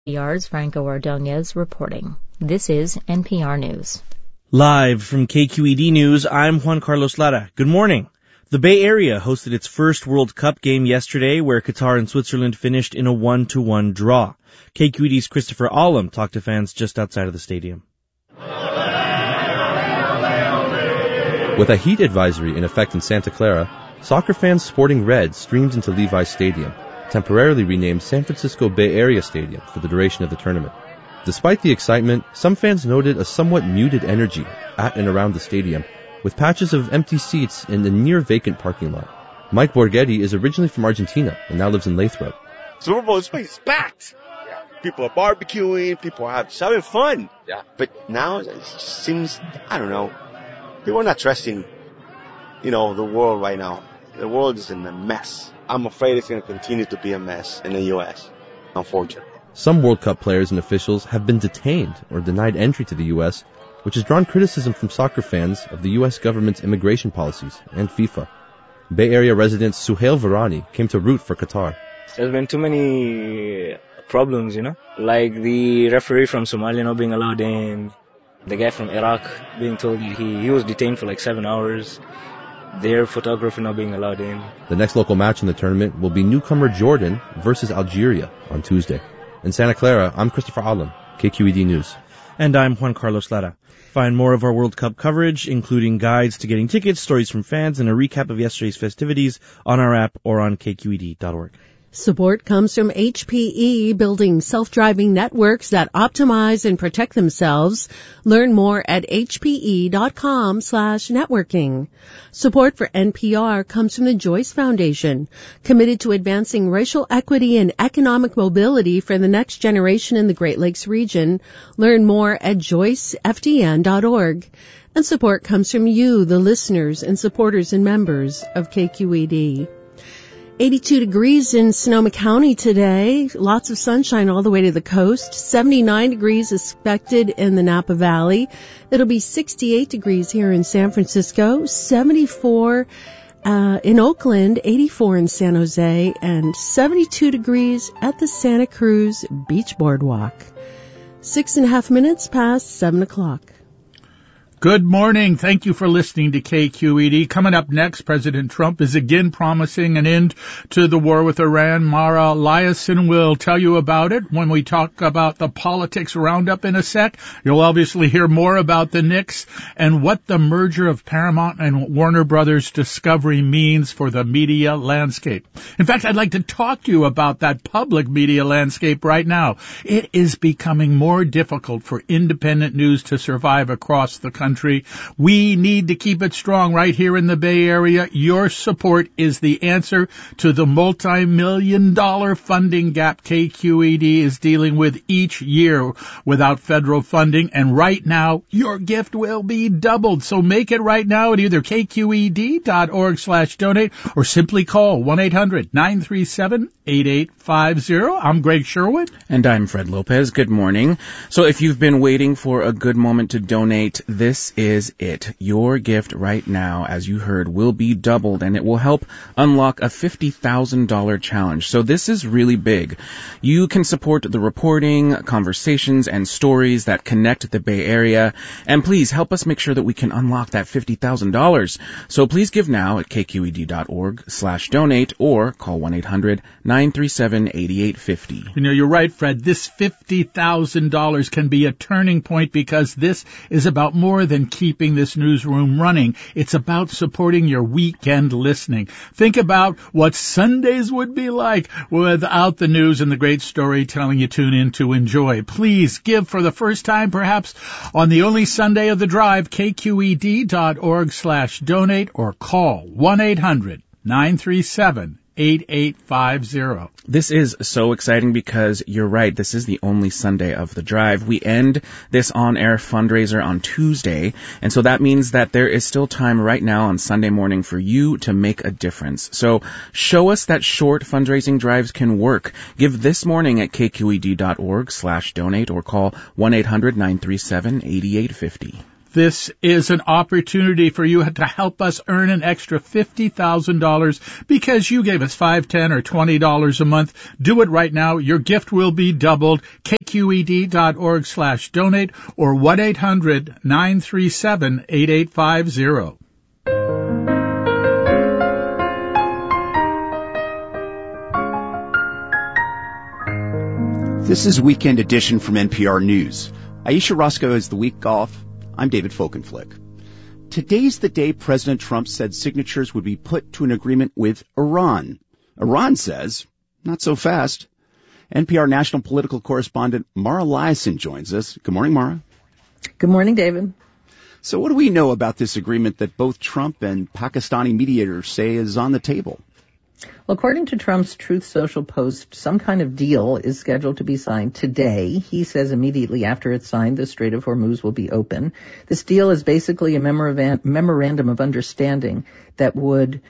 NPR's Franco Ordonez reporting. This is NPR News. Live from KQED News, I'm Juan Carlos Lara. Good morning. The Bay Area hosted its first World Cup game yesterday, where Qatar and Switzerland finished in a 1-1 draw. KQED's Christopher Alam talked to fans just outside of the stadium. With a heat advisory in effect in Santa Clara, soccer fans sporting red streamed into Levi's Stadium, temporarily renamed San Francisco Bay Area Stadium for the duration of the tournament. Despite the excitement, some fans noted a somewhat muted energy at and around the stadium, with patches of empty seats in the near-vacant parking lot. Mike Borghetti is originally from Argentina and now lives in Lathrop. Super Bowl, this place is packed. Yeah. People are barbecuing, people are having fun. Yeah. But now it just seems, I don't know, people are not trusting, the world right now. The world is in a mess. I'm afraid it's going to continue to be a mess in the U.S., unfortunately. Some World Cup players and officials have been detained or denied entry to the U.S., which has drawn criticism from soccer fans of the U.S. government's immigration policies and FIFA. Bay Area resident Suhail Varani came to root for Qatar. There's been too many problems, like the referee from Somalia not being allowed in, the guy from Iraq being told he was detained for like 7 hours, their photographer not being allowed in. The next local match in the tournament will be newcomer Jordan versus Algeria on Tuesday. In Santa Clara, I'm Christopher Alam, KQED News. And I'm Juan Carlos Lara. Find more of our World Cup coverage, including guides to getting tickets, stories from fans, and a recap of yesterday's festivities on our app or on kqed.org. Support comes from HPE, building self-driving networks that optimize and protect themselves. Learn more at hpe.com/networking. Support for NPR comes from the Joyce Foundation, committed to advancing racial equity and economic mobility for the next generation in the Great Lakes region. Learn more at joycefdn.org. And support comes from you, the listeners and supporters and members of KQED. 82 degrees in Sonoma County today. Lots of sunshine all the way to the coast. 79 degrees expected in the Napa Valley. It'll be 68 degrees here in San Francisco, 74 in Oakland, 84 in San Jose, and 72 degrees at the Santa Cruz Beach Boardwalk. 6.5 minutes past 7 o'clock. Good morning. Thank you for listening to KQED. Coming up next, President Trump is again promising an end to the war with Iran. Mara Liasson will tell you about it when we talk about the politics roundup in a sec. You'll obviously hear more about the Knicks and what the merger of Paramount and Warner Brothers Discovery means for the media landscape. In fact, I'd like to talk to you about that public media landscape right now. It is becoming more difficult for independent news to survive across the country. We need to keep it strong right here in the Bay Area. Your support is the answer to the multi-million-dollar funding gap KQED is dealing with each year without federal funding. And right now, your gift will be doubled. So make it right now at either kqed.org/donate or simply call 1-800-937-8850. I'm Greg Sherwood. And I'm Fred Lopez. Good morning. So if you've been waiting for a good moment to donate, this is it. Your gift right now, as you heard, will be doubled, and it will help unlock a $50,000 challenge. So this is really big. You can support the reporting, conversations, and stories that connect the Bay Area. And please help us make sure that we can unlock that $50,000. So please give now at kqed.org/donate or call 1-800-937-8850. You're right, Fred. This $50,000 can be a turning point because this is about more than keeping this newsroom running. It's about supporting your weekend listening. Think about what Sundays would be like without the news and the great storytelling you tune in to enjoy. Please give for the first time, perhaps on the only Sunday of the drive, kqed.org/donate or call 1-800-937-8850. 8850. This is so exciting because you're right. This is the only Sunday of the drive. We end this on-air fundraiser on Tuesday, and so that means that there is still time right now on Sunday morning for you to make a difference. So show us that short fundraising drives can work. Give this morning at kqed.org/donate or call 1-800-937-8850. This is an opportunity for you to help us earn an extra $50,000 because you gave us $5, $10, or $20 a month. Do it right now. Your gift will be doubled. KQED.org/donate or 1-800-937-8850. This is Weekend Edition from NPR News. Aisha Roscoe is the week off. I'm David Folkenflik. Today's the day President Trump said signatures would be put to an agreement with Iran. Iran says, not so fast. NPR national political correspondent Mara Liasson joins us. Good morning, Mara. Good morning, David. So what do we know about this agreement that both Trump and Pakistani mediators say is on the table? Well, according to Trump's Truth Social post, some kind of deal is scheduled to be signed today. He says immediately after it's signed, the Strait of Hormuz will be open. This deal is basically a memorandum of understanding that would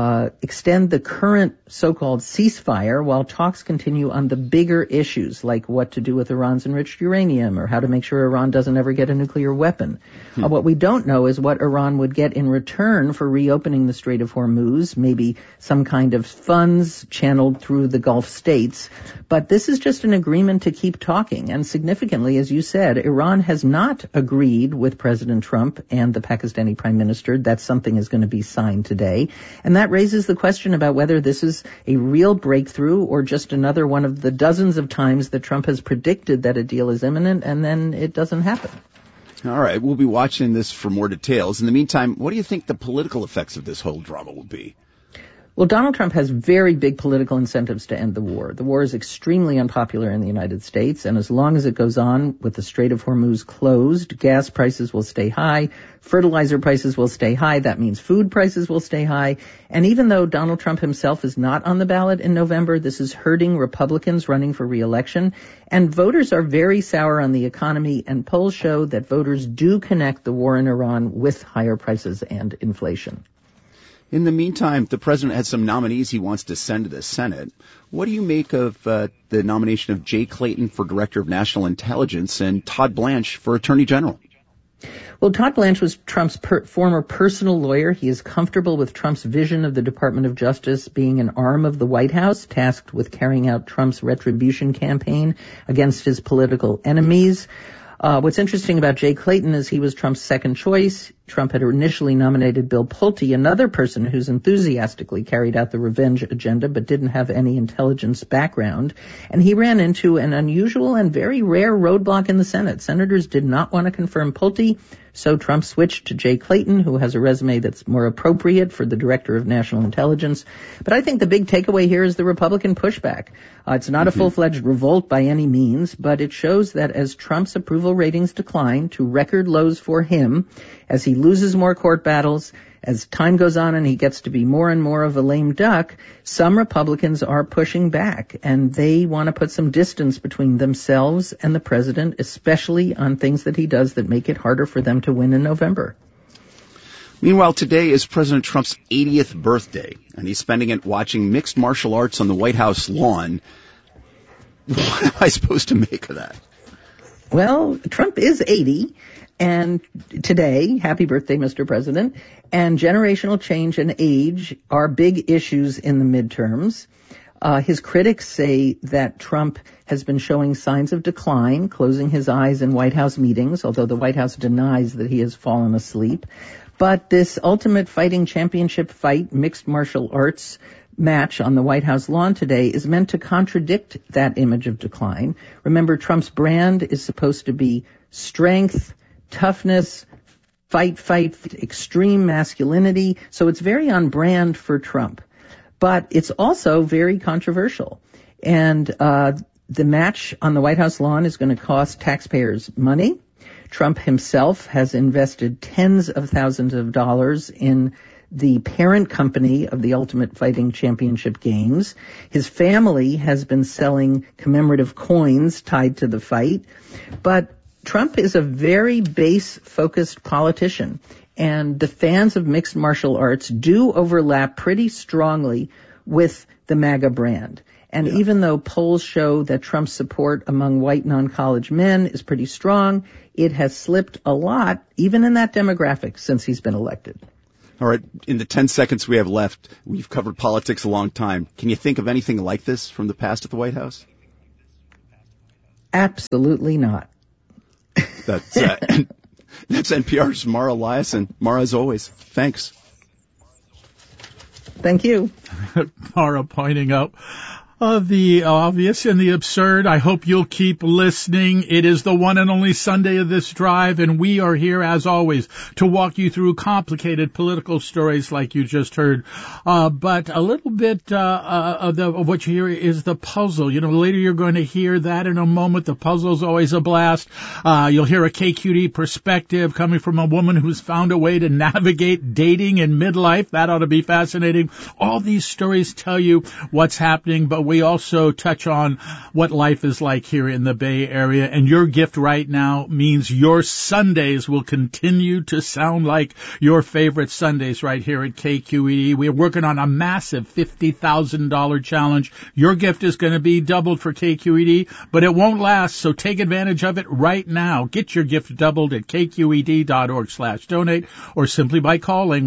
extend the current so-called ceasefire while talks continue on the bigger issues like what to do with Iran's enriched uranium or how to make sure Iran doesn't ever get a nuclear weapon. What we don't know is what Iran would get in return for reopening the Strait of Hormuz, maybe some kind of funds channeled through the Gulf states. But this is just an agreement to keep talking. And significantly, as you said, Iran has not agreed with President Trump and the Pakistani Prime Minister that something is going to be signed today. And that raises the question about whether this is a real breakthrough or just another one of the dozens of times that Trump has predicted that a deal is imminent and then it doesn't happen. All right, we'll be watching this for more details. In the meantime, what do you think the political effects of this whole drama will be? Well, Donald Trump has very big political incentives to end the war. The war is extremely unpopular in the United States, and as long as it goes on with the Strait of Hormuz closed, gas prices will stay high, fertilizer prices will stay high, that means food prices will stay high, and even though Donald Trump himself is not on the ballot in November, this is hurting Republicans running for re-election, and voters are very sour on the economy, and polls show that voters do connect the war in Iran with higher prices and inflation. In the meantime, the president has some nominees he wants to send to the Senate. What do you make of the nomination of Jay Clayton for Director of National Intelligence and Todd Blanche for Attorney General? Well, Todd Blanche was Trump's former personal lawyer. He is comfortable with Trump's vision of the Department of Justice being an arm of the White House, tasked with carrying out Trump's retribution campaign against his political enemies. What's interesting about Jay Clayton is he was Trump's second choice. Trump had initially nominated Bill Pulte, another person who's enthusiastically carried out the revenge agenda but didn't have any intelligence background. And he ran into an unusual and very rare roadblock in the Senate. Senators did not want to confirm Pulte, so Trump switched to Jay Clayton, who has a resume that's more appropriate for the Director of National Intelligence. But I think the big takeaway here is the Republican pushback. It's not a full-fledged revolt by any means, but it shows that as Trump's approval ratings decline to record lows for him, as he loses more court battles, as time goes on and he gets to be more and more of a lame duck, some Republicans are pushing back, and they want to put some distance between themselves and the president, especially on things that he does that make it harder for them to win in November. Meanwhile, today is President Trump's 80th birthday, and he's spending it watching mixed martial arts on the White House lawn. What am I supposed to make of that? Well, Trump is 80, and today, happy birthday, Mr. President, and generational change and age are big issues in the midterms. His critics say that Trump has been showing signs of decline, closing his eyes in White House meetings, although the White House denies that he has fallen asleep. But this Ultimate Fighting Championship fight, mixed martial arts match on the White House lawn today is meant to contradict that image of decline. Remember, Trump's brand is supposed to be strength, toughness, fight, extreme masculinity. So it's very on brand for Trump. But it's also very controversial. And the match on the White House lawn is going to cost taxpayers money. Trump himself has invested tens of thousands of dollars in the parent company of the Ultimate Fighting Championship Games. His family has been selling commemorative coins tied to the fight. But Trump is a very base-focused politician, and the fans of mixed martial arts do overlap pretty strongly with the MAGA brand. And even though polls show that Trump's support among white non-college men is pretty strong, it has slipped a lot, even in that demographic, since he's been elected. All right, in the 10 seconds we have left, we've covered politics a long time. Can you think of anything like this from the past at the White House? Absolutely not. That's NPR's Mara Liasson. Mara, as always, thanks. Thank you. Mara pointing out the obvious and the absurd. I hope you'll keep listening. It is the one and only Sunday of this drive, and we are here, as always, to walk you through complicated political stories like you just heard. But a little bit of what you hear is the puzzle. Later you're going to hear that in a moment. The puzzle's always a blast. You'll hear a KQED perspective coming from a woman who's found a way to navigate dating in midlife. That ought to be fascinating. All these stories tell you what's happening, but we also touch on what life is like here in the Bay Area, and your gift right now means your Sundays will continue to sound like your favorite Sundays right here at KQED. We're working on a massive $50,000 challenge. Your gift is going to be doubled for KQED, but it won't last, so take advantage of it right now. Get your gift doubled at kqed.org/donate or simply by calling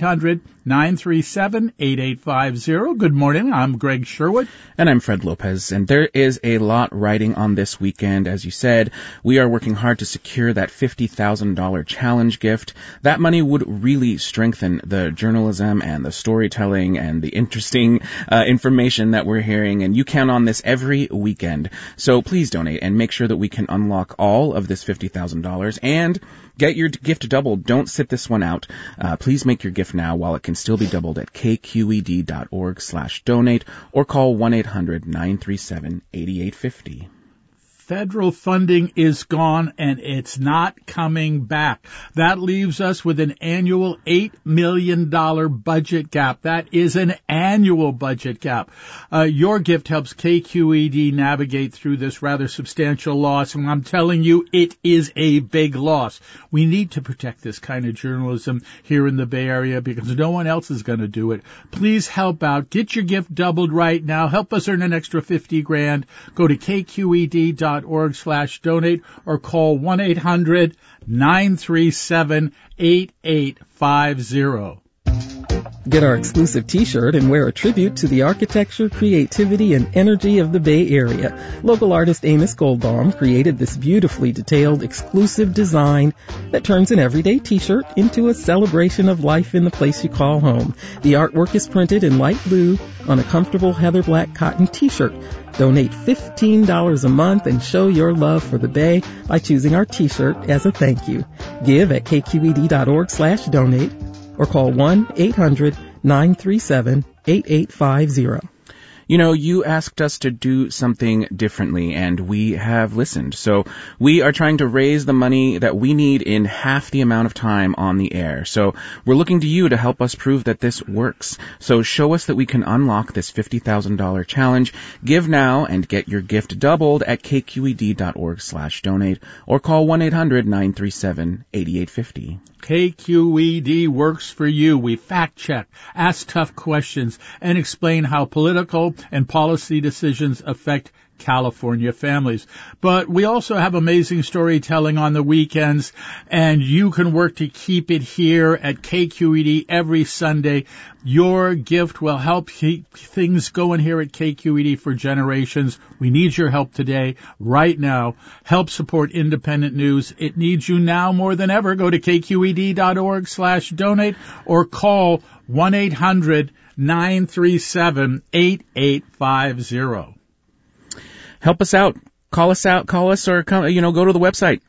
1-800-937-8850. Good morning. I'm Greg Sherwood. And I'm Fred Lopez. And there is a lot riding on this weekend. As you said, we are working hard to secure that $50,000 challenge gift. That money would really strengthen the journalism and the storytelling and the interesting information that we're hearing. And you count on this every weekend. So please donate and make sure that we can unlock all of this $50,000 and get your gift doubled. Don't sit this one out. Please make your gift now while it can still be doubled at kqed.org/donate or call 1-800-937-8850. Federal funding is gone and it's not coming back. That leaves us with an annual $8 million budget gap. That is an annual budget gap. Your gift helps KQED navigate through this rather substantial loss, and I'm telling you, it is a big loss. We need to protect this kind of journalism here in the Bay Area because no one else is going to do it. Please help out. Get your gift doubled right now. Help us earn an extra $50,000. Go to kqed.org/donate or call 1-800-937-8850. Get our exclusive t-shirt and wear a tribute to the architecture, creativity, and energy of the Bay Area. Local artist Amos Goldbaum created this beautifully detailed, exclusive design that turns an everyday t-shirt into a celebration of life in the place you call home. The artwork is printed in light blue on a comfortable heather black cotton t-shirt. Donate $15 a month and show your love for the Bay by choosing our t-shirt as a thank you. Give at kqed.org/donate. or call 1-800-937-8850. You asked us to do something differently, and we have listened. So we are trying to raise the money that we need in half the amount of time on the air. So we're looking to you to help us prove that this works. So show us that we can unlock this $50,000 challenge. Give now and get your gift doubled at kqed.org/donate or call 1-800-937-8850. KQED works for you. We fact check, ask tough questions, and explain how political and policy decisions affect California families. But we also have amazing storytelling on the weekends, and you can work to keep it here at KQED every Sunday. Your gift will help keep things going here at KQED for generations. We need your help today, right now. Help support independent news. It needs you now more than ever. Go to kqed.org/donate or call 1-800-937-8850. Help us out. Call us, or go to the website.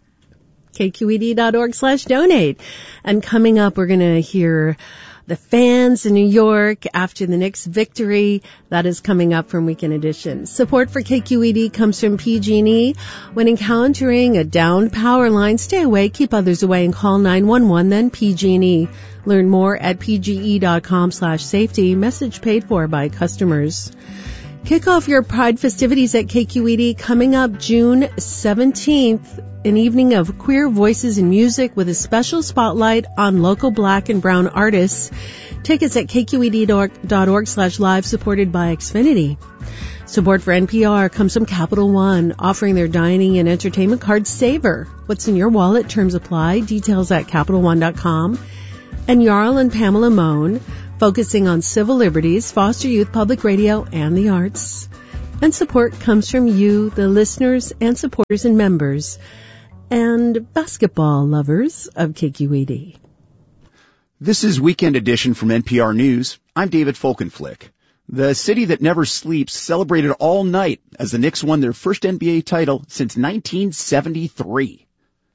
kqed.org/donate. And coming up, we're going to hear the fans in New York after the Knicks' victory. That is coming up from Weekend Edition. Support for KQED comes from PG&E. When encountering a downed power line, stay away, keep others away, and call 911, then PG&E. Learn more at pge.com/safety. Message paid for by customers. Kick off your Pride festivities at KQED coming up June 17th, an evening of queer voices and music with a special spotlight on local Black and brown artists. Tickets at kqed.org/live, supported by Xfinity. Support for NPR comes from Capital One, offering their dining and entertainment card Saver. What's in your wallet? Terms apply. Details at CapitalOne.com. And Jarl and Pamela Mohn, focusing on civil liberties, foster youth, public radio, and the arts. And support comes from you, the listeners and supporters and members, and basketball lovers of KQED. This is Weekend Edition from NPR News. I'm David Folkenflik. The city that never sleeps celebrated all night as the Knicks won their first NBA title since 1973.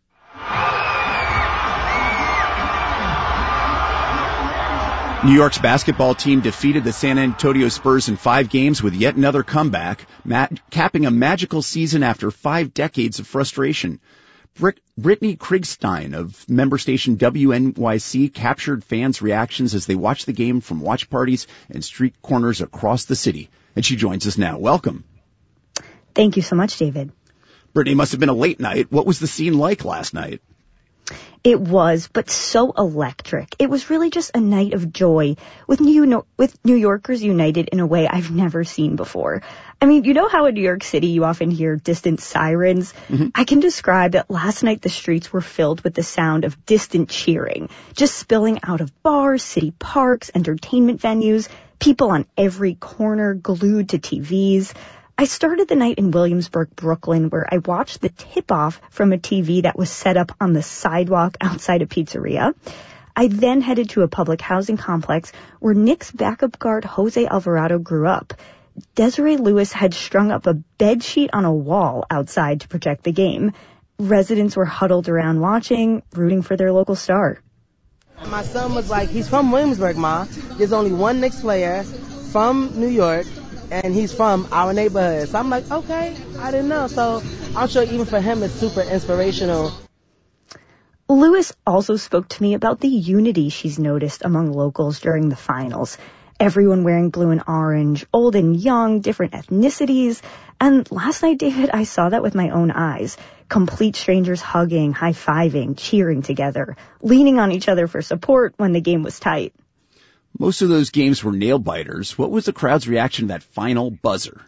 New York's basketball team defeated the San Antonio Spurs in 5 games with yet another comeback, capping a magical season after 5 decades of frustration. Brittany Krigstein of member station WNYC captured fans' reactions as they watched the game from watch parties and street corners across the city. And she joins us now. Welcome. Thank you so much, David. Brittany, must have been a late night. What was the scene like last night? It was, but so electric. It was really just a night of joy with New Yorkers united in a way I've never seen before. I mean, you know how in New York City you often hear distant sirens? Mm-hmm. I can describe that last night the streets were filled with the sound of distant cheering, just spilling out of bars, city parks, entertainment venues, people on every corner glued to TVs. I started the night in Williamsburg, Brooklyn, where I watched the tip-off from a TV that was set up on the sidewalk outside a pizzeria. I then headed to a public housing complex where Knicks backup guard Jose Alvarado grew up. Desiree Lewis had strung up a bed sheet on a wall outside to protect the game. Residents were huddled around watching, rooting for their local star. My son was like, he's from Williamsburg, Ma. There's only one Knicks player from New York, and he's from our neighborhood. So I'm like, okay, I didn't know. So I'm sure even for him it's super inspirational. Lewis also spoke to me about the unity she's noticed among locals during the finals. Everyone wearing blue and orange, old and young, different ethnicities. And last night, David, I saw that with my own eyes. Complete strangers hugging, high-fiving, cheering together, leaning on each other for support when the game was tight. Most of those games were nail-biters. What was the crowd's reaction to that final buzzer?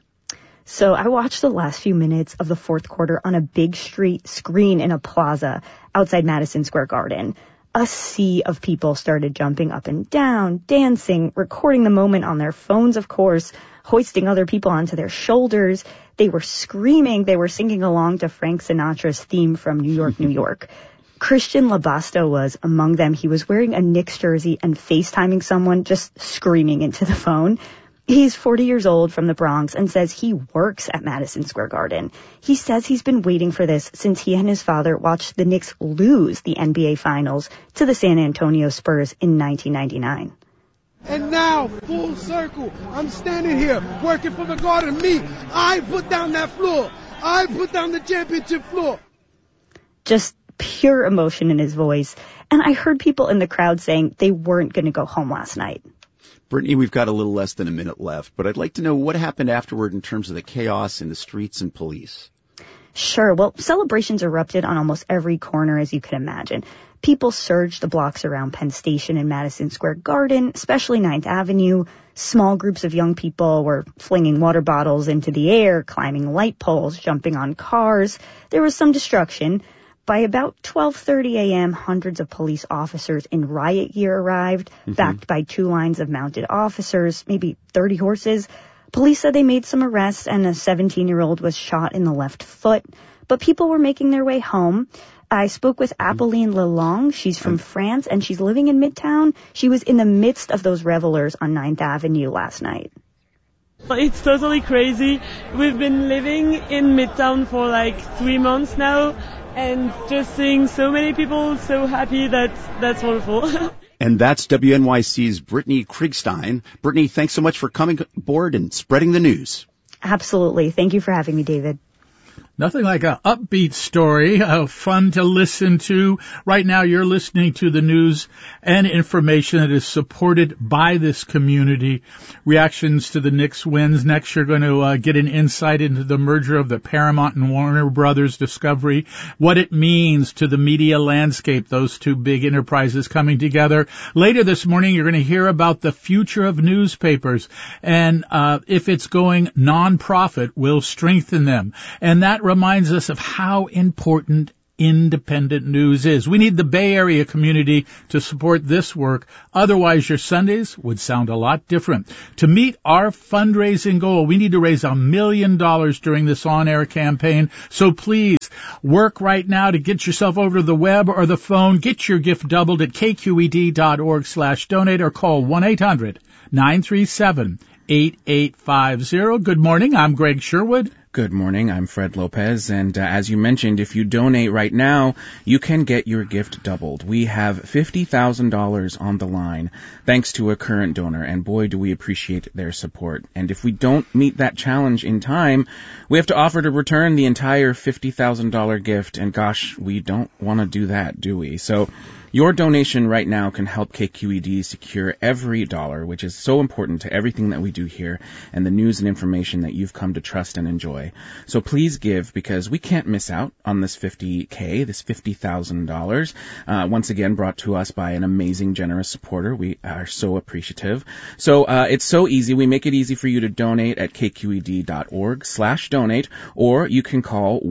So I watched the last few minutes of the fourth quarter on a big street screen in a plaza outside Madison Square Garden. A sea of people started jumping up and down, dancing, recording the moment on their phones, of course, hoisting other people onto their shoulders. They were screaming. They were singing along to Frank Sinatra's theme from New York, New York. Christian Labasto was among them. He was wearing a Knicks jersey and FaceTiming someone, just screaming into the phone. He's 40 years old from the Bronx and says he works at Madison Square Garden. He says he's been waiting for this since he and his father watched the Knicks lose the NBA Finals to the San Antonio Spurs in 1999. And now, full circle, I'm standing here working for the Garden. Me, I put down that floor. I put down the championship floor. Just pure emotion in his voice. And I heard people in the crowd saying they weren't going to go home last night. Brittany, we've got a little less than a minute left, but I'd like to know what happened afterward in terms of the chaos in the streets and police. Sure. Well, celebrations erupted on almost every corner, as you can imagine. People surged the blocks around Penn Station and Madison Square Garden, especially 9th Avenue. Small groups of young people were flinging water bottles into the air, climbing light poles, jumping on cars. There was some destruction. By about 12:30 a.m., hundreds of police officers in riot gear arrived, backed by 2 lines of mounted officers, maybe 30 horses. Police said they made some arrests, and a 17-year-old was shot in the left foot. But people were making their way home. I spoke with Apolline Lelong. She's from France, and she's living in Midtown. She was in the midst of those revelers on 9th Avenue last night. It's totally crazy. We've been living in Midtown for like 3 months now, and just seeing so many people so happy, that's wonderful. And that's WNYC's Brittany Krigstein. Brittany, thanks so much for coming aboard and spreading the news. Absolutely. Thank you for having me, David. Nothing like an upbeat story, fun to listen to. Right now you're listening to the news and information that is supported by this community. Reactions to the Knicks wins. Next you're going to get an insight into the merger of the Paramount and Warner Brothers Discovery, what it means to the media landscape, those two big enterprises coming together. Later this morning you're going to hear about the future of newspapers and if it's going nonprofit, we'll strengthen them. And that reminds us of how important independent news is. We need the Bay Area community to support this work. Otherwise, your Sundays would sound a lot different. To meet our fundraising goal, we need to raise $1 million during this on-air campaign. So please work right now to get yourself over to the web or the phone. Get your gift doubled at kqed.org/donate or call 1-800-937-8850. Good morning. I'm Greg Sherwood. Good morning. I'm Fred Lopez. And as you mentioned, if you donate right now, you can get your gift doubled. We have $50,000 on the line thanks to a current donor. And boy, do we appreciate their support. And if we don't meet that challenge in time, we have to offer to return the entire $50,000 gift. And gosh, we don't want to do that, do we? So your donation right now can help KQED secure every dollar, which is so important to everything that we do here and the news and information that you've come to trust and enjoy. So please give, because we can't miss out on this $50K, this $50,000. Once again, brought to us by an amazing, generous supporter. We are so appreciative. So it's so easy. We make it easy for you to donate at kqed.org/donate, or you can call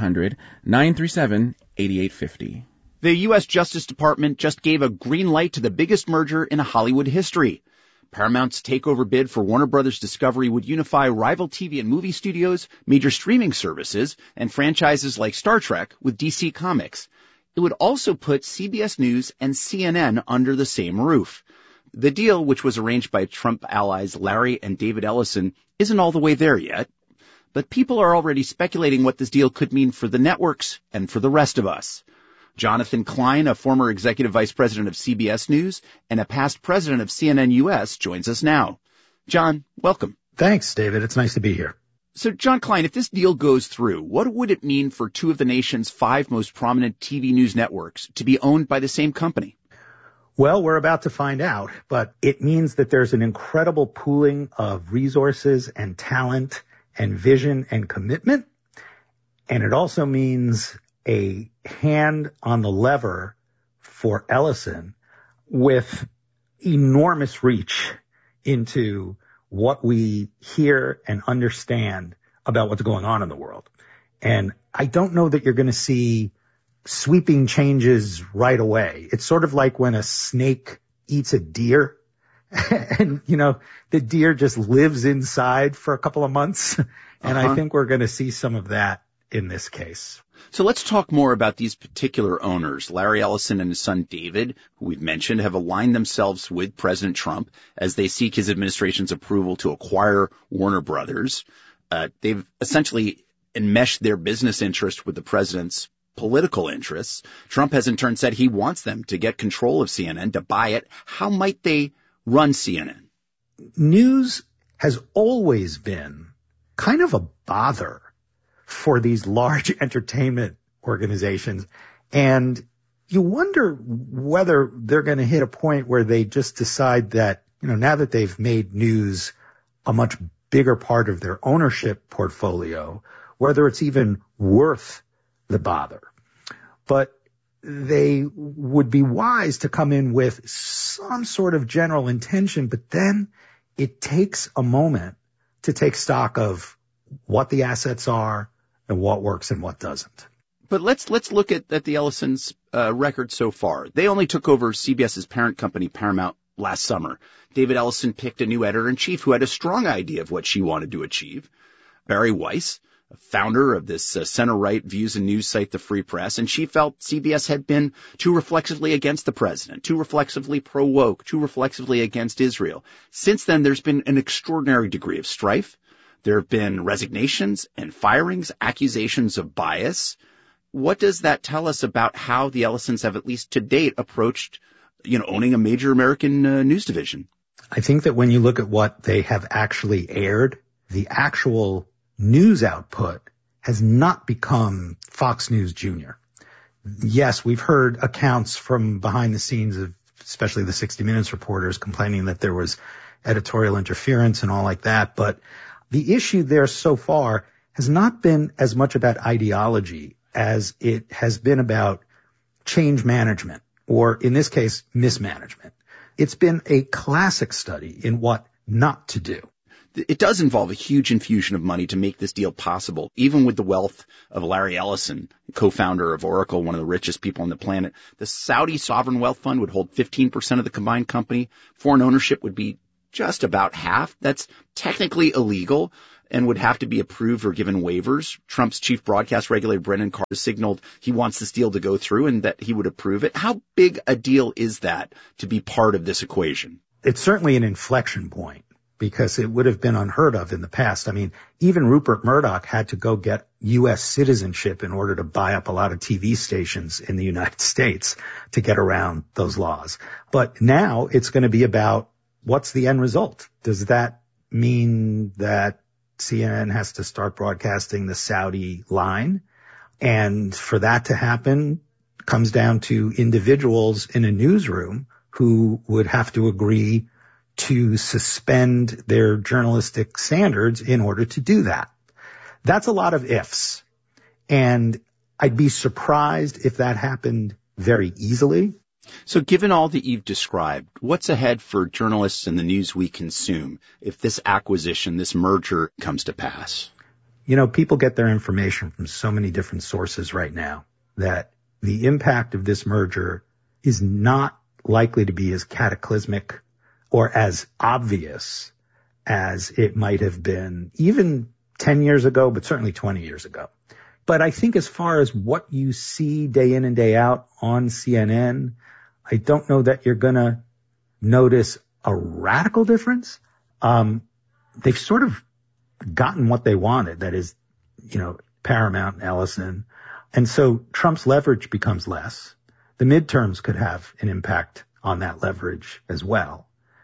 1-800-937-8850. The U.S. Justice Department just gave a green light to the biggest merger in Hollywood history. Paramount's takeover bid for Warner Brothers Discovery would unify rival TV and movie studios, major streaming services, and franchises like Star Trek with DC Comics. It would also put CBS News and CNN under the same roof. The deal, which was arranged by Trump allies Larry and David Ellison, isn't all the way there yet. But people are already speculating what this deal could mean for the networks and for the rest of us. Jonathan Klein, a former executive vice president of CBS News and a past president of CNN US, joins us now. John, welcome. Thanks, David. It's nice to be here. So, John Klein, if this deal goes through, what would it mean for two of the nation's 5 most prominent TV news networks to be owned by the same company? Well, we're about to find out, but it means that there's an incredible pooling of resources and talent and vision and commitment. And it also means a hand on the lever for Ellison with enormous reach into what we hear and understand about what's going on in the world. And I don't know that you're going to see sweeping changes right away. It's sort of like when a snake eats a deer and, the deer just lives inside for a couple of months. And I think we're going to see some of that in this case. So let's talk more about these particular owners. Larry Ellison and his son David, who we've mentioned, have aligned themselves with President Trump as they seek his administration's approval to acquire Warner Brothers. They've essentially enmeshed their business interest with the president's political interests. Trump has in turn said he wants them to get control of CNN, to buy it. How might they run CNN? News has always been kind of a bother for these large entertainment organizations. And you wonder whether they're going to hit a point where they just decide that, now that they've made news a much bigger part of their ownership portfolio, whether it's even worth the bother. But they would be wise to come in with some sort of general intention, but then it takes a moment to take stock of what the assets are and what works and what doesn't. But let's look at the Ellisons' record so far. They only took over CBS's parent company, Paramount, last summer. David Ellison picked a new editor-in-chief who had a strong idea of what she wanted to achieve. Bari Weiss, founder of this center-right views and news site, The Free Press, and she felt CBS had been too reflexively against the president, too reflexively pro-woke, too reflexively against Israel. Since then, there's been an extraordinary degree of strife. There have been resignations and firings, accusations of bias. What does that tell us about how the Ellisons have, at least to date, approached, owning a major American news division? I think that when you look at what they have actually aired, the actual news output has not become Fox News Jr. Yes, we've heard accounts from behind the scenes of especially the 60 Minutes reporters complaining that there was editorial interference and all like that. But the issue there so far has not been as much about ideology as it has been about change management, or in this case, mismanagement. It's been a classic study in what not to do. It does involve a huge infusion of money to make this deal possible, even with the wealth of Larry Ellison, co-founder of Oracle, one of the richest people on the planet. The Saudi Sovereign Wealth Fund would hold 15% of the combined company. Foreign ownership would be just about half. That's technically illegal and would have to be approved or given waivers. Trump's chief broadcast regulator, Brendan Carter, signaled he wants this deal to go through and that he would approve it. How big a deal is that to be part of this equation? It's certainly an inflection point, because it would have been unheard of in the past. I mean, even Rupert Murdoch had to go get U.S. citizenship in order to buy up a lot of TV stations in the United States to get around those laws. But now it's going to be about what's the end result. Does that mean that CNN has to start broadcasting the Saudi line? And for that to happen comes down to individuals in a newsroom who would have to agree to suspend their journalistic standards in order to do that. That's a lot of ifs. And I'd be surprised if that happened very easily. So given all that you've described, what's ahead for journalists and the news we consume if this acquisition, this merger comes to pass? You know, people get their information from so many different sources right now that the impact of this merger is not likely to be as cataclysmic or as obvious as it might have been even 10 years ago, but certainly 20 years ago. But I think as far as what you see day in and day out on CNN, I don't know that you're going to notice a radical difference. They've sort of gotten what they wanted. That is, you know, Paramount and Ellison. And so Trump's leverage becomes less. The midterms could have an impact on that leverage as well.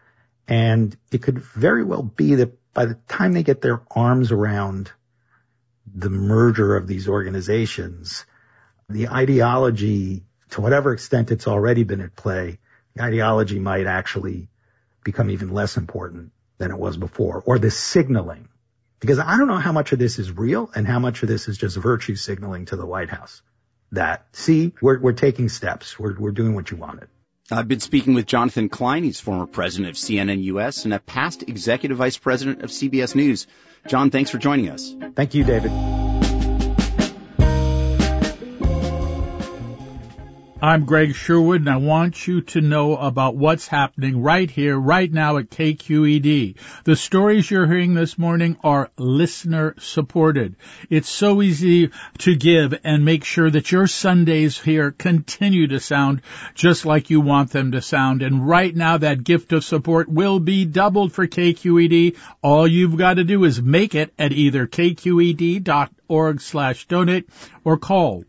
And it could very well be that by the time they get their arms around the merger of these organizations, the ideology, to whatever extent it's already been at play, the ideology might actually become even less important than it was before, or the signaling. Because I don't know how much of this is real and how much of this is just virtue signaling to the White House. That, see, we're taking steps. We're doing what you wanted. I've been speaking with Jonathan Klein. He's former president of CNN US and a past executive vice president of CBS News. John, thanks for joining us. Thank you, David. I'm Greg Sherwood, and I want you to know about what's happening right here, right now at KQED. The stories you're hearing this morning are listener-supported. It's so easy to give and make sure that your Sundays here continue to sound just like you want them to sound. And right now, that gift of support will be doubled for KQED. All you've got to do is make it at either kqed.org/donate or call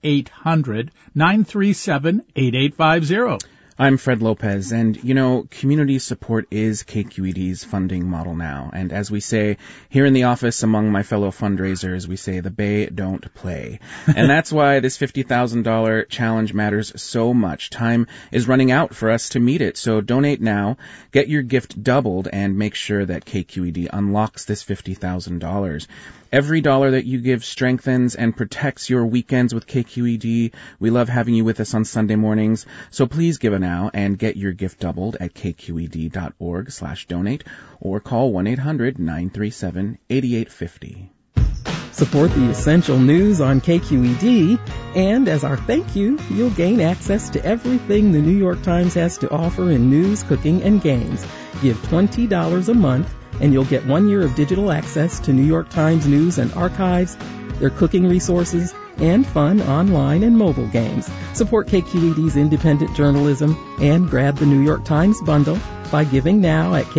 1-800-937-8850. I'm Fred Lopez, and, you know, community support is KQED's funding model now. And as we say here in the office among my fellow fundraisers, we say the Bay don't play. And that's why this $50,000 challenge matters so much. Time is running out for us to meet it. So donate now, get your gift doubled, and make sure that KQED unlocks this $50,000. Every dollar that you give strengthens and protects your weekends with KQED. We love having you with us on Sunday mornings. So please give it now and get your gift doubled at kqed.org/donate or call 1-800-937-8850. Support the essential news on KQED, and as our thank you, you'll gain access to everything the New York Times has to offer in news, cooking, and games. Give $20 a month, and you'll get 1 year of digital access to New York Times news and archives, their cooking resources, and fun online and mobile games. Support KQED's independent journalism and grab the New York Times bundle by giving now at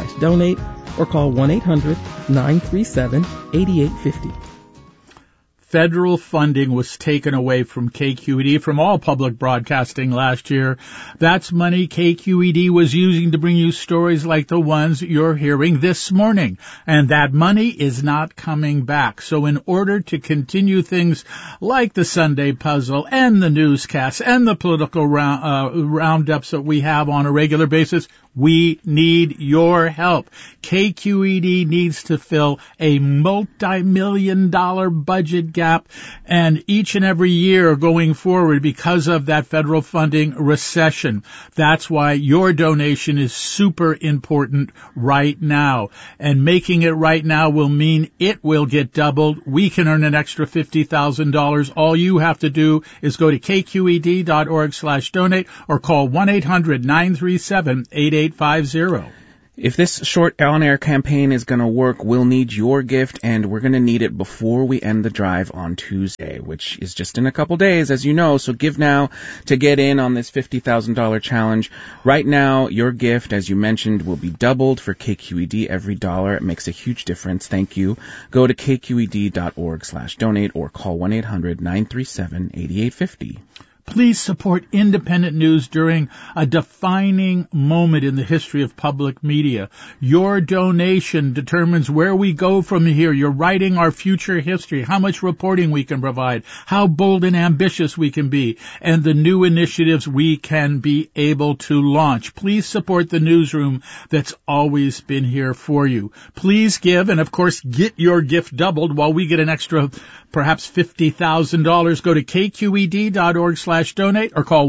kqed.org/donate or call 1-800-937-8850. federal funding was taken away from KQED, from all public broadcasting last year. That's money KQED was using to bring you stories like the ones you're hearing this morning. And that money is not coming back. So in order to continue things like the Sunday Puzzle and the newscasts and the political roundups that we have on a regular basis, we need your help. KQED needs to fill a multi-million-dollar budget gap, and each and every year going forward, because of that federal funding recession. That's why your donation is super important right now. And making it right now will mean it will get doubled. We can earn an extra $50,000. All you have to do is go to kqed.org/donate or call 1-800-937-8850. If this short on-air campaign is going to work, we'll need your gift, and we're going to need it before we end the drive on Tuesday, which is just in a couple days, as you know. So give now to get in on this $50,000 challenge. Right now, your gift, as you mentioned, will be doubled for KQED every dollar. It makes a huge difference. Thank you. Go to kqed.org/donate or call 1-800-937-8850. Please support independent news during a defining moment in the history of public media. Your donation determines where we go from here. You're writing our future history, how much reporting we can provide, how bold and ambitious we can be, and the new initiatives we can be able to launch. Please support the newsroom that's always been here for you. Please give, and of course get your gift doubled while we get an extra perhaps $50,000. Go to kqed.org/donate or call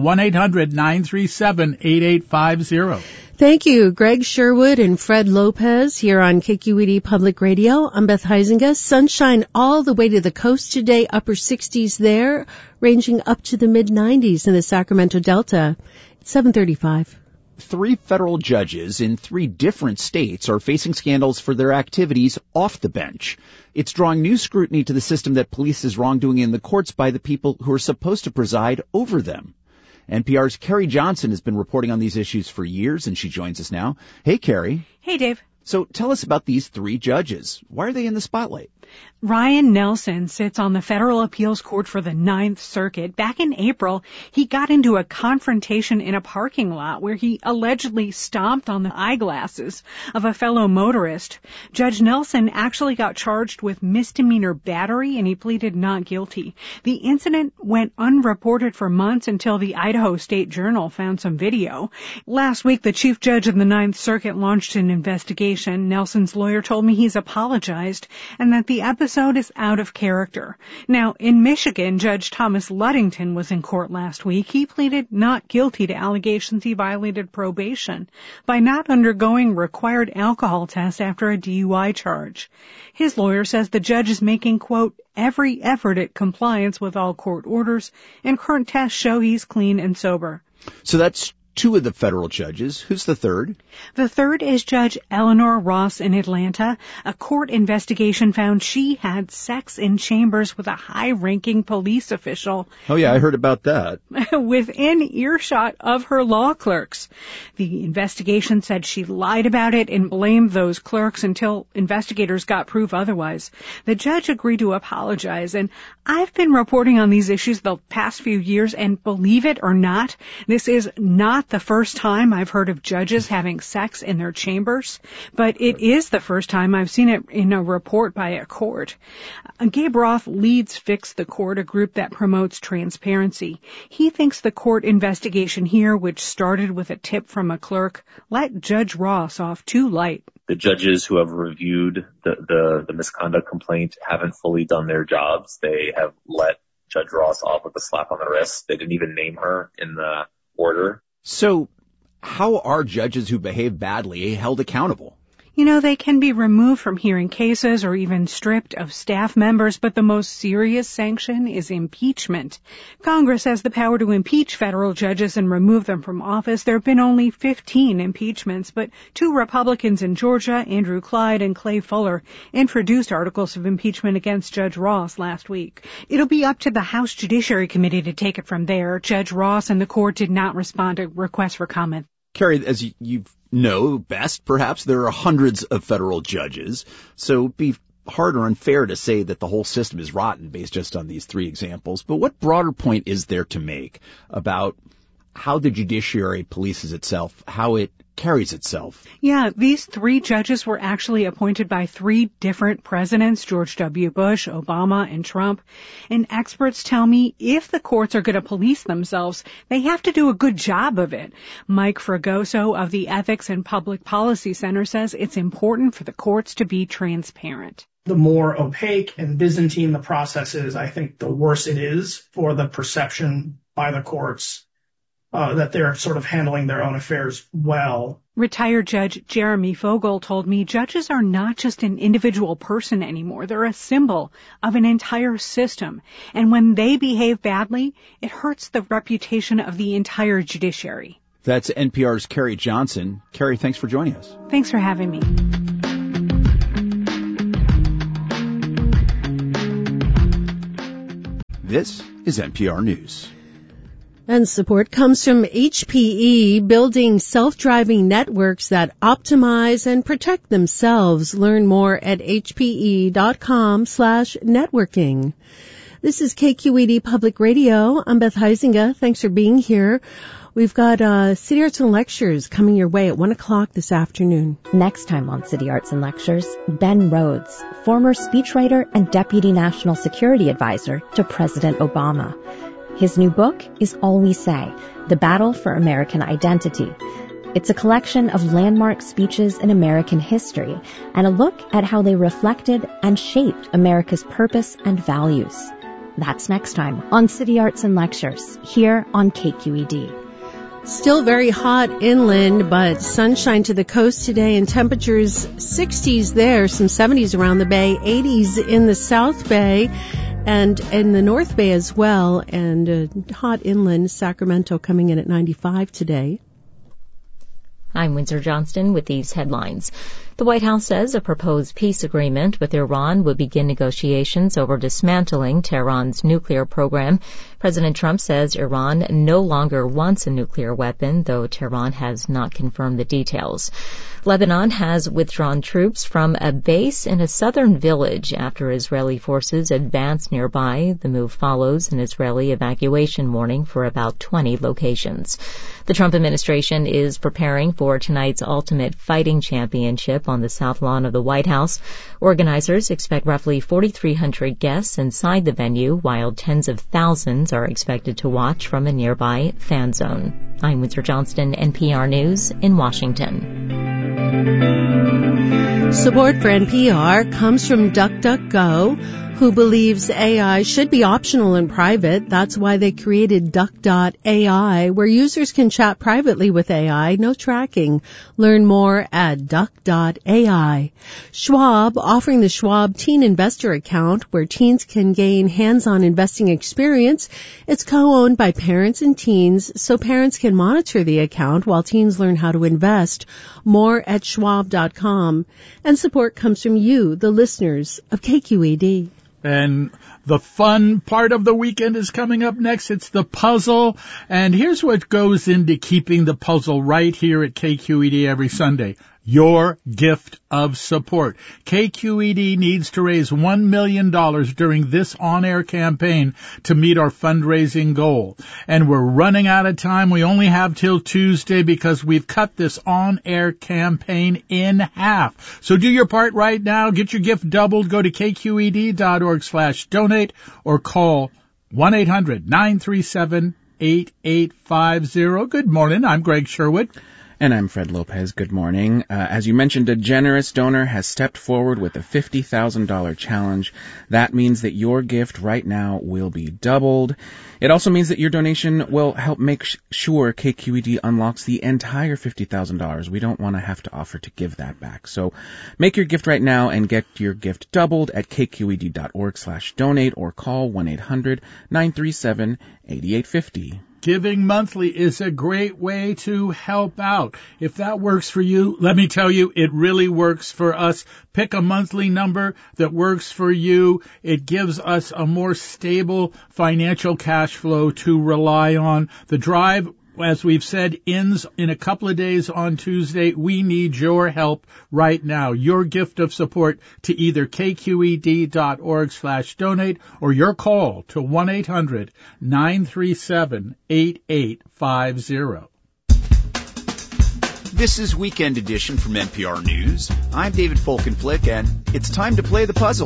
1-800-937-8850. Thank you, Greg Sherwood and Fred Lopez here on KQED Public Radio. I'm Beth Heisinga. Sunshine all the way to the coast today, upper 60s there, ranging up to the mid-90s in the Sacramento Delta. It's 7:35. 3 federal judges in 3 different states are facing scandals for their activities off the bench. It's drawing new scrutiny to the system that polices wrongdoing in the courts by the people who are supposed to preside over them. NPR's Carrie Johnson has been reporting on these issues for years, and she joins us now. Hey, Carrie. Hey, Dave. So tell us about these 3 judges. Why are they in the spotlight? Ryan Nelson sits on the Federal Appeals Court for the Ninth Circuit. Back in April, he got into a confrontation in a parking lot where he allegedly stomped on the eyeglasses of a fellow motorist. Judge Nelson actually got charged with misdemeanor battery, and he pleaded not guilty. The incident went unreported for months until the Idaho State Journal found some video. Last week, the chief judge of the Ninth Circuit launched an investigation. Nelson's lawyer told me he's apologized and that the episode is out of character. Now, in Michigan, Judge Thomas Ludington was in court last week. He pleaded not guilty to allegations he violated probation by not undergoing required alcohol tests after a DUI charge. His lawyer says the judge is making, quote, every effort at compliance with all court orders, and current tests show he's clean and sober. So that's 2 of the federal judges. Who's the third? The third is Judge Eleanor Ross in Atlanta. A court investigation found she had sex in chambers with a high-ranking police official. Oh, yeah, I heard about that. Within earshot of her law clerks. The investigation said she lied about it and blamed those clerks until investigators got proof otherwise. The judge agreed to apologize, and I've been reporting on these issues the past few years, and believe it or not, this is not the first time I've heard of judges having sex in their chambers, but it is the first time I've seen it in a report by a court. Gabe Roth leads Fix the Court, a group that promotes transparency. He thinks the court investigation here, which started with a tip from a clerk, let Judge Ross off too light. The judges who have reviewed the misconduct complaint haven't fully done their jobs. They have let Judge Ross off with a slap on the wrist. They didn't even name her in the order. So how are judges who behave badly held accountable? You know, they can be removed from hearing cases or even stripped of staff members, but the most serious sanction is impeachment. Congress has the power to impeach federal judges and remove them from office. There have been only 15 impeachments, but 2 Republicans in Georgia, Andrew Clyde and Clay Fuller, introduced articles of impeachment against Judge Ross last week. It'll be up to the House Judiciary Committee to take it from there. Judge Ross and the court did not respond to requests for comment. Carrie, as you know best, perhaps, there are hundreds of federal judges, so it'd be hard or unfair to say that the whole system is rotten based just on these three examples, but what broader point is there to make about how the judiciary polices itself, how it carries itself? Yeah, these three judges were actually appointed by three different presidents, George W. Bush, Obama, and Trump. And experts tell me if the courts are going to police themselves, they have to do a good job of it. Mike Fragoso of the Ethics and Public Policy Center says it's important for the courts to be transparent. The more opaque and Byzantine the process is, I think the worse it is for the perception by the courts that they're sort of handling their own affairs well. Retired Judge Jeremy Fogel told me judges are not just an individual person anymore. They're a symbol of an entire system. And when they behave badly, it hurts the reputation of the entire judiciary. That's NPR's Carrie Johnson. Carrie, thanks for joining us. Thanks for having me. This is NPR News. And support comes from HPE, building self-driving networks that optimize and protect themselves. Learn more at hpe.com/networking. This is KQED Public Radio. I'm Beth Heisinger. Thanks for being here. We've got City Arts and Lectures coming your way at 1 o'clock this afternoon. Next time on City Arts and Lectures, Ben Rhodes, former speechwriter and Deputy National Security Advisor to President Obama. His new book is All We Say, The Battle for American Identity. It's a collection of landmark speeches in American history and a look at how they reflected and shaped America's purpose and values. That's next time on City Arts and Lectures, here on KQED. Still very hot inland, but sunshine to the coast today and temperatures 60s there, some 70s around the bay, 80s in the South Bay and in the North Bay as well, and hot inland, Sacramento coming in at 95 today. I'm Windsor Johnston with these headlines. The White House says a proposed peace agreement with Iran would begin negotiations over dismantling Tehran's nuclear program. President Trump says Iran no longer wants a nuclear weapon, though Tehran has not confirmed the details. Lebanon has withdrawn troops from a base in a southern village after Israeli forces advanced nearby. The move follows an Israeli evacuation warning for about 20 locations. The Trump administration is preparing for tonight's Ultimate Fighting Championship on the South Lawn of the White House. Organizers expect roughly 4,300 guests inside the venue, while tens of thousands are expected to watch from a nearby fan zone. I'm Windsor Johnston, NPR News in Washington. Support for NPR comes from DuckDuckGo, who believes AI should be optional and private. That's why they created Duck.ai, where users can chat privately with AI, no tracking. Learn more at Duck.ai. Schwab, offering the Schwab Teen Investor Account, where teens can gain hands-on investing experience. It's co-owned by parents and teens, so parents can monitor the account while teens learn how to invest. More at Schwab.com. And support comes from you, the listeners of KQED. And the fun part of the weekend is coming up next. It's the puzzle. And here's what goes into keeping the puzzle right here at KQED every Sunday. Your gift of support. KQED needs to raise $1 million during this on-air campaign to meet our fundraising goal. And we're running out of time. We only have till Tuesday because we've cut this on-air campaign in half. So do your part right now. Get your gift doubled. Go to kqed.org/donate or call 1-800-937-8850. Good morning. I'm Greg Sherwood. And I'm Fred Lopez. Good morning. As you mentioned, a generous donor has stepped forward with a $50,000 challenge. That means that your gift right now will be doubled. It also means that your donation will help make sure KQED unlocks the entire $50,000. We don't want to have to offer to give that back. So make your gift right now and get your gift doubled at kqed.org/donate or call 1-800-937-8850. Giving monthly is a great way to help out. If that works for you, let me tell you, it really works for us. Pick a monthly number that works for you. It gives us a more stable financial cash flow to rely on. The drive as we've said, ends in a couple of days on Tuesday. We need your help right now. Your gift of support to either kqed.org/donate or your call to 1-800-937-8850. This is Weekend Edition from NPR News. I'm David Folkenflik, and it's time to play the puzzle.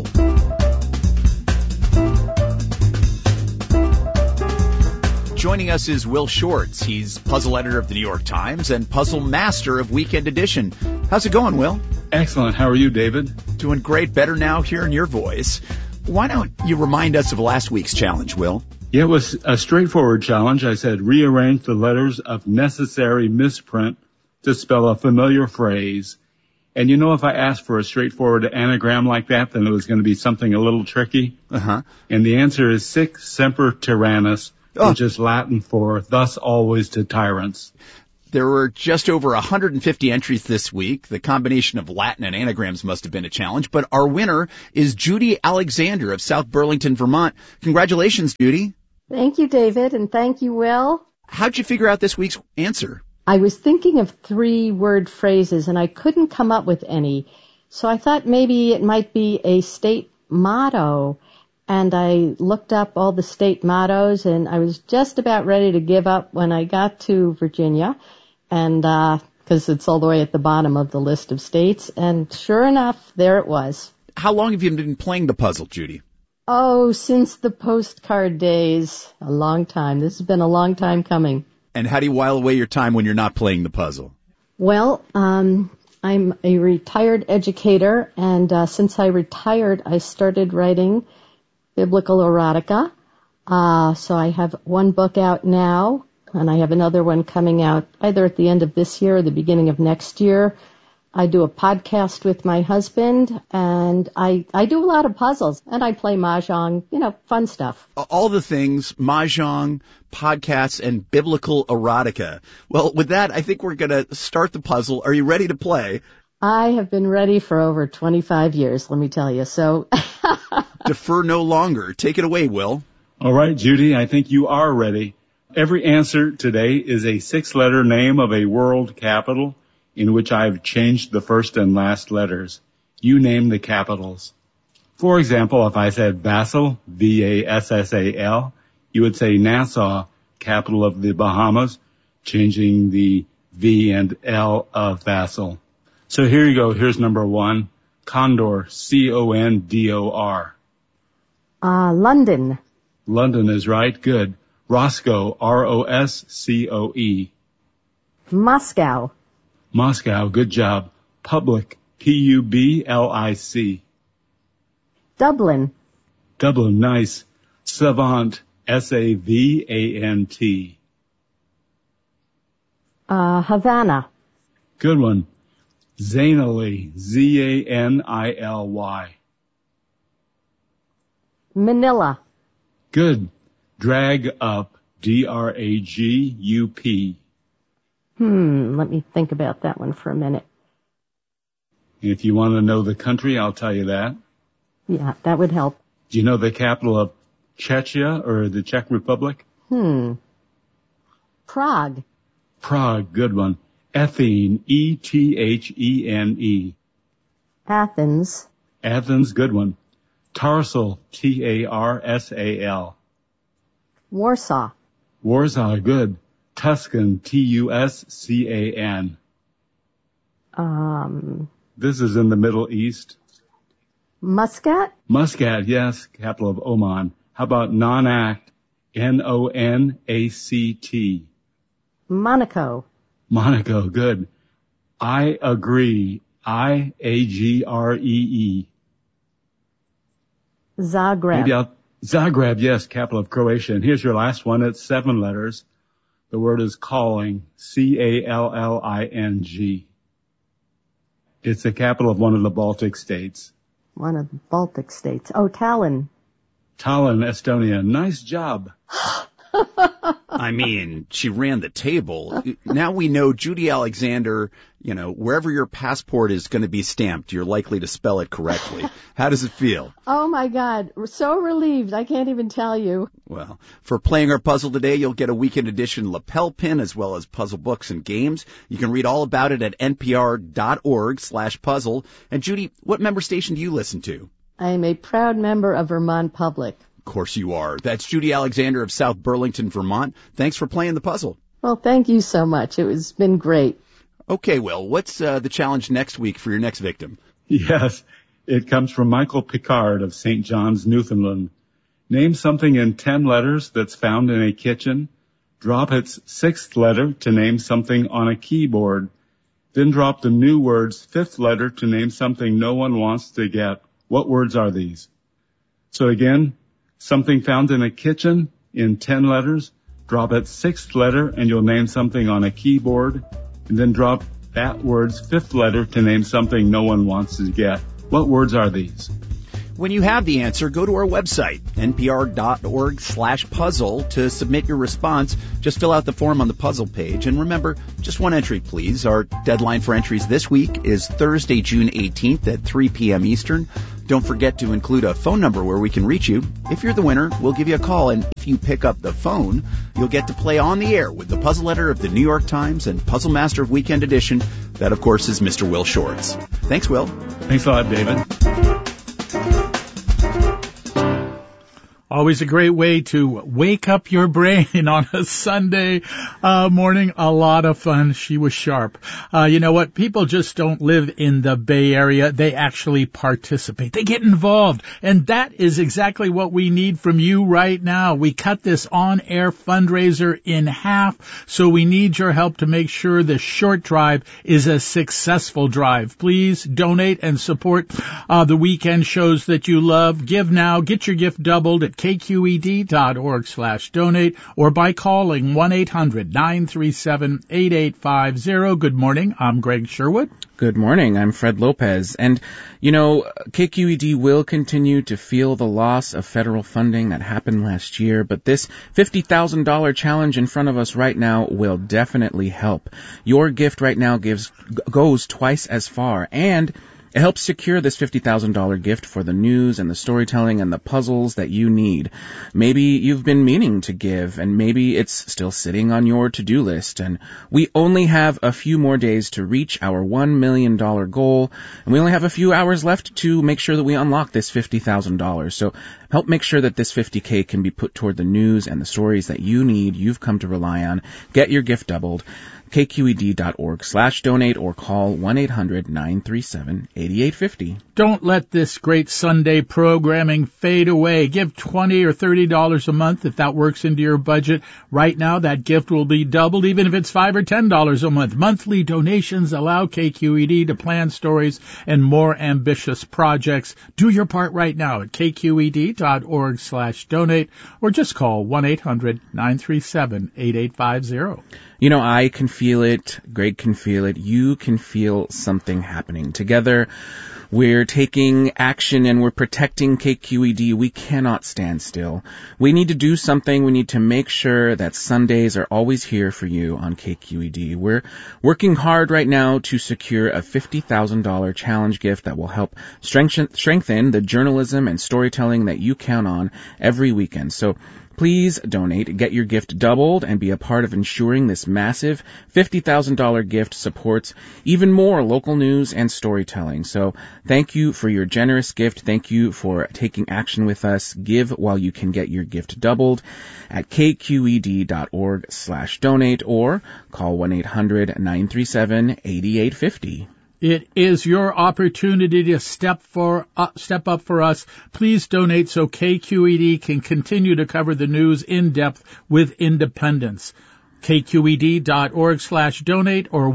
Joining us is Will Shortz. He's puzzle editor of the New York Times and puzzle master of Weekend Edition. How's it going, Will? Excellent. How are you, David? Doing great. Better now hearing your voice. Why don't you remind us of last week's challenge, Will? Yeah, it was a straightforward challenge. I said rearrange the letters of necessary misprint to spell a familiar phrase. And you know, if I asked for a straightforward anagram like that, then it was going to be something a little tricky. Uh-huh. And the answer is Sic Semper Tyrannis, which is Latin for thus always to tyrants. There were just over 150 entries this week. The combination of Latin and anagrams must have been a challenge. But our winner is Judy Alexander of South Burlington, Vermont. Congratulations, Judy. Thank you, David, and thank you, Will. How'd you figure out this week's answer? I was thinking of 3-word phrases, and I couldn't come up with any. So I thought maybe it might be a state motto. And I looked up all the state mottos, and I was just about ready to give up when I got to Virginia, and because it's all the way at the bottom of the list of states. And sure enough, there it was. How long have you been playing the puzzle, Judy? Oh, since the postcard days. A long time. This has been a long time coming. And how do you while away your time when you're not playing the puzzle? Well, I'm a retired educator, and since I retired, I started writing biblical erotica. So I have one book out now, and I have another one coming out either at the end of this year or the beginning of next year. I do a podcast with my husband, and I do a lot of puzzles, and I play mahjong, fun stuff. All the things, mahjong, podcasts, and biblical erotica. Well, with that, I think we're going to start the puzzle. Are you ready to play? I have been ready for over 25 years, let me tell you. So defer no longer. Take it away, Will. All right, Judy, I think you are ready. Every answer today is a 6-letter name of a world capital in which I've changed the first and last letters. You name the capitals. For example, if I said Basel, Vassal, you would say Nassau, capital of the Bahamas, changing the V and L of Basel. So here you go. Here's number 1. Condor, Condor. London. London is right. Good. Roscoe, Roscoe. Moscow. Moscow. Good job. Public, Public. Dublin. Dublin. Nice. Savant, Savant. Havana. Good one. Zanily, Zanily. Manila. Good. Drag up, Dragup. Let me think about that one for a minute. If you want to know the country, I'll tell you that. Yeah, that would help. Do you know the capital of Czechia or the Czech Republic? Prague. Prague, good one. Athene, Ethene. Athens. Athens, good one. Tarsal, Tarsal. Warsaw. Warsaw, good. Tuscan, Tuscan. This is in the Middle East. Muscat? Muscat, yes, capital of Oman. How about Nonact, Nonact? Monaco. Monaco, good. I agree, Iagree. Zagreb. Zagreb, yes, capital of Croatia. And here's your last one. It's 7 letters. The word is calling, Calling. It's the capital of one of the Baltic states. One of the Baltic states. Oh, Tallinn. Tallinn, Estonia. Nice job. I mean, she ran the table. Now we know Judy Alexander, wherever your passport is going to be stamped, you're likely to spell it correctly. How does it feel? Oh, my God. We're so relieved. I can't even tell you. Well, for playing our puzzle today, you'll get a weekend edition lapel pin as well as puzzle books and games. You can read all about it at npr.org/puzzle. And Judy, what member station do you listen to? I am a proud member of Vermont Public. Of course you are. That's Judy Alexander of South Burlington, Vermont. Thanks for playing the puzzle. Well, thank you so much. It's been great. Okay, Will, what's the challenge next week for your next victim? Yes, it comes from Michael Picard of St. John's, Newfoundland. Name something in 10 letters that's found in a kitchen. Drop its 6th letter to name something on a keyboard. Then drop the new word's 5th letter to name something no one wants to get. What words are these? So again, something found in a kitchen in 10 letters. Drop its 6th letter and you'll name something on a keyboard. And then drop that word's 5th letter to name something no one wants to get. What words are these? When you have the answer, go to our website, npr.org/puzzle, to submit your response. Just fill out the form on the puzzle page. And remember, just one entry, please. Our deadline for entries this week is Thursday, June 18th at 3 p.m. Eastern. Don't forget to include a phone number where we can reach you. If you're the winner, we'll give you a call. And if you pick up the phone, you'll get to play on the air with the puzzle editor of the New York Times and puzzle master of Weekend Edition. That, of course, is Mr. Will Shortz. Thanks, Will. Thanks a lot, David. Always a great way to wake up your brain on a Sunday morning. A lot of fun. She was sharp. You know what? People just don't live in the Bay Area. They actually participate. They get involved. And that is exactly what we need from you right now. We cut this on-air fundraiser in half, so we need your help to make sure the short drive is a successful drive. Please donate and support the weekend shows that you love. Give now. Get your gift doubled at kqed.org/donate or by calling 1-800-937-8850. Good morning. I'm Greg Sherwood. Good morning. I'm Fred Lopez. And, KQED will continue to feel the loss of federal funding that happened last year, but this $50,000 challenge in front of us right now will definitely help. Your gift right now goes twice as far, and it helps secure this $50,000 gift for the news and the storytelling and the puzzles that you need. Maybe you've been meaning to give, and maybe it's still sitting on your to-do list. And we only have a few more days to reach our $1 million goal, and we only have a few hours left to make sure that we unlock this $50,000. So help make sure that this $50K can be put toward the news and the stories that you need, you've come to rely on. Get your gift doubled. kqed.org/donate or call 1-800-937-8850. Don't let this great Sunday programming fade away. Give $20 or $30 a month if that works into your budget. Right now, that gift will be doubled, even if it's $5 or $10 a month. Monthly donations allow KQED to plan stories and more ambitious projects. Do your part right now at kqed.org/donate or just call 1-800-937-8850. I can feel it. Greg can feel it. You can feel something happening. Together, we're taking action and we're protecting KQED. We cannot stand still. We need to do something. We need to make sure that Sundays are always here for you on KQED. We're working hard right now to secure a $50,000 challenge gift that will help strengthen the journalism and storytelling that you count on every weekend. So please donate, get your gift doubled, and be a part of ensuring this massive $50,000 gift supports even more local news and storytelling. So thank you for your generous gift. Thank you for taking action with us. Give while you can get your gift doubled at kqed.org/donate or call 1-800-937-8850. It is your opportunity to step up for us. Please donate so KQED can continue to cover the news in depth with independence. kqed.org/donate or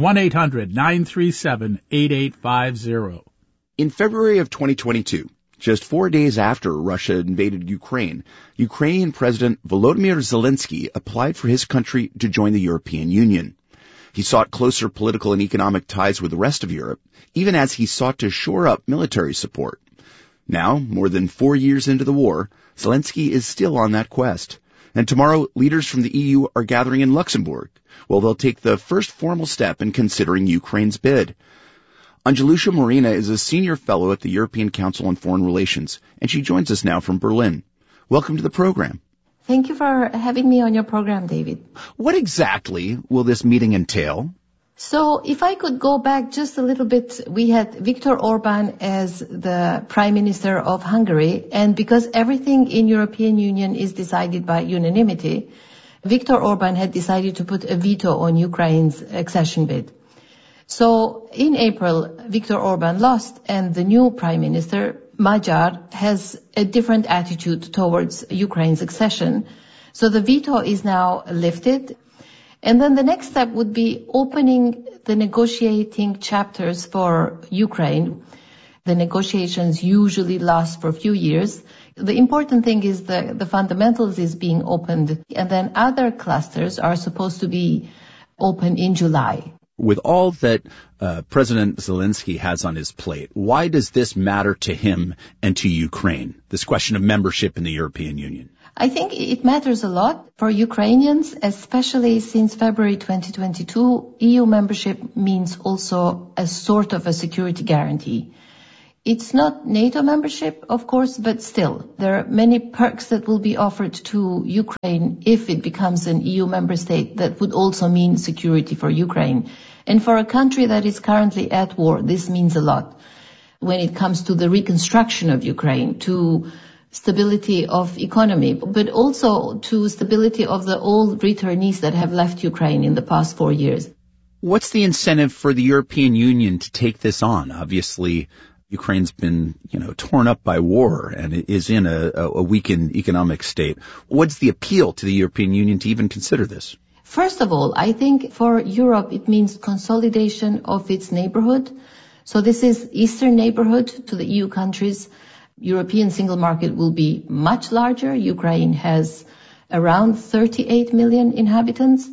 1-800-937-8850. In February of 2022, just 4 days after Russia invaded Ukraine, Ukrainian President Volodymyr Zelensky applied for his country to join the European Union. He sought closer political and economic ties with the rest of Europe, even as he sought to shore up military support. Now, more than 4 years into the war, Zelensky is still on that quest. And tomorrow, leaders from the EU are gathering in Luxembourg. Well, they'll take the first formal step in considering Ukraine's bid. Angelusha Morina is a senior fellow at the European Council on Foreign Relations, and she joins us now from Berlin. Welcome to the program. Thank you for having me on your program, David. What exactly will this meeting entail? So if I could go back just a little bit, we had Viktor Orban as the Prime Minister of Hungary, and because everything in European Union is decided by unanimity, Viktor Orban had decided to put a veto on Ukraine's accession bid. So in April, Viktor Orban lost, and the new Prime Minister, Magyar, has a different attitude towards Ukraine's accession. So the veto is now lifted. And then the next step would be opening the negotiating chapters for Ukraine. The negotiations usually last for a few years. The important thing is the fundamentals is being opened, and then other clusters are supposed to be open in July. With all that President Zelensky has on his plate, why does this matter to him and to Ukraine, this question of membership in the European Union? I think it matters a lot for Ukrainians, especially since February 2022. EU membership means also a sort of a security guarantee. It's not NATO membership, of course, but still, there are many perks that will be offered to Ukraine if it becomes an EU member state that would also mean security for Ukraine. And for a country that is currently at war, this means a lot when it comes to the reconstruction of Ukraine, to stability of economy, but also to stability of the old returnees that have left Ukraine in the past 4 years. What's the incentive for the European Union to take this on? Obviously, Ukraine's been, torn up by war and is in a weakened economic state. What's the appeal to the European Union to even consider this? First of all, I think for Europe it means consolidation of its neighborhood. So this is Eastern neighborhood to the EU countries. European single market will be much larger. Ukraine has around 38 million inhabitants.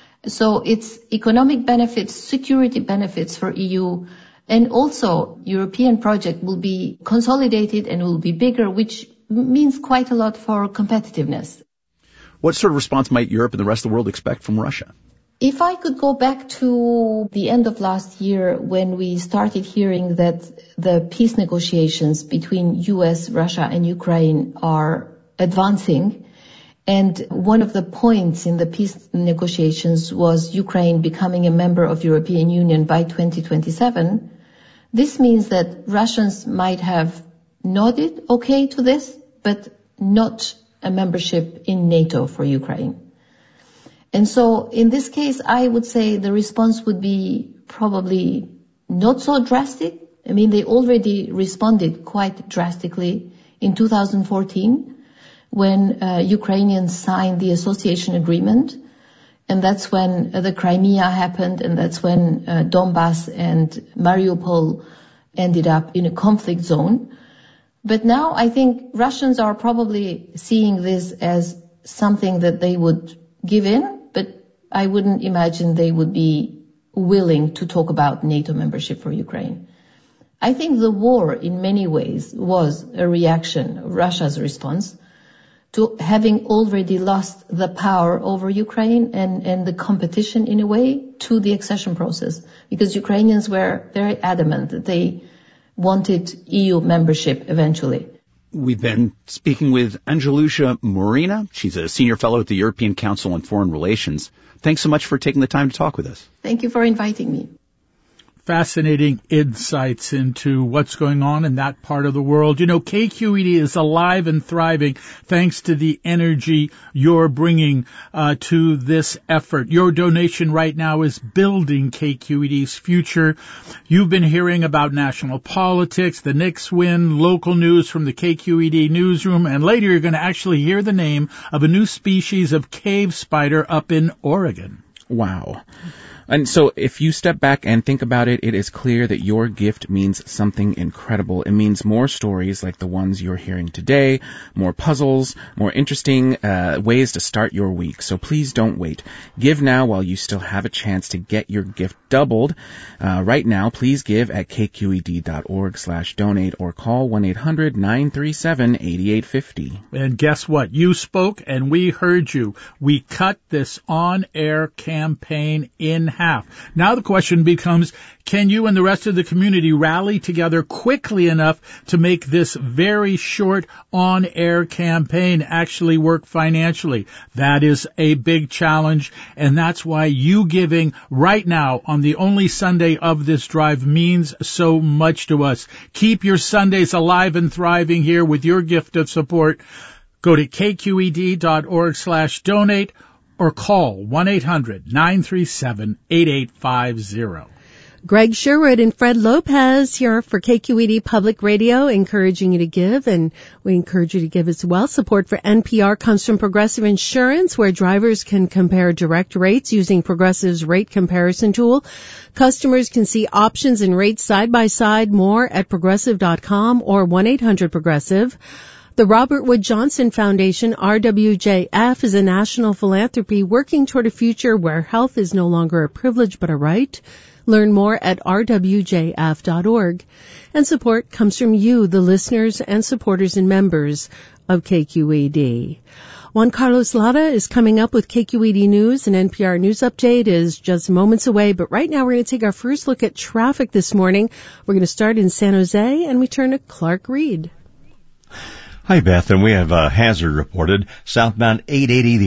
So it's economic benefits, security benefits for EU. And also, European project will be consolidated and will be bigger, which means quite a lot for competitiveness. What sort of response might Europe and the rest of the world expect from Russia? If I could go back to the end of last year when we started hearing that the peace negotiations between US, Russia and Ukraine are advancing, and one of the points in the peace negotiations was Ukraine becoming a member of European Union by 2027, this means that Russians might have nodded okay to this, but not a membership in NATO for Ukraine. And so in this case, I would say the response would be probably not so drastic. I mean, they already responded quite drastically in 2014 when Ukrainians signed the association agreement. And that's when the Crimea happened, and that's when Donbass and Mariupol ended up in a conflict zone. But now I think Russians are probably seeing this as something that they would give in, but I wouldn't imagine they would be willing to talk about NATO membership for Ukraine. I think the war in many ways was a reaction, Russia's response, to having already lost the power over Ukraine and the competition in a way to the accession process, because Ukrainians were very adamant that they wanted EU membership eventually. We've been speaking with Angelusha Morina. She's a senior fellow at the European Council on Foreign Relations. Thanks so much for taking the time to talk with us. Thank you for inviting me. Fascinating insights into what's going on in that part of the world. KQED is alive and thriving thanks to the energy you're bringing to this effort. Your donation right now is building KQED's future. You've been hearing about national politics, the Knicks win, local news from the KQED newsroom, and later you're going to actually hear the name of a new species of cave spider up in Oregon. Wow. And so if you step back and think about it, it is clear that your gift means something incredible. It means more stories like the ones you're hearing today, more puzzles, more interesting ways to start your week. So please don't wait. Give now while you still have a chance to get your gift doubled. Right now, please give at kqed.org/donate or call 1-800-937-8850. And guess what? You spoke and we heard you. We cut this on-air campaign in half. Now the question becomes, can you and the rest of the community rally together quickly enough to make this very short on-air campaign actually work financially? That is a big challenge, and that's why you giving right now on the only Sunday of this drive means so much to us. Keep your Sundays alive and thriving here with your gift of support. Go to kqed.org/donate or call 1-800-937-8850. Greg Sherwood and Fred Lopez here for KQED Public Radio, encouraging you to give, and we encourage you to give as well. Support for NPR comes from Progressive Insurance, where drivers can compare direct rates using Progressive's rate comparison tool. Customers can see options and rates side by side. More at progressive.com or 1-800-PROGRESSIVE. The Robert Wood Johnson Foundation, RWJF, is a national philanthropy working toward a future where health is no longer a privilege but a right. Learn more at rwjf.org. And support comes from you, the listeners and supporters and members of KQED. Juan Carlos Lara is coming up with KQED News. An NPR News Update is just moments away, but right now we're going to take our first look at traffic this morning. We're going to start in San Jose, and we turn to Clark Reed. Hi, Beth, and we have a hazard reported southbound 880.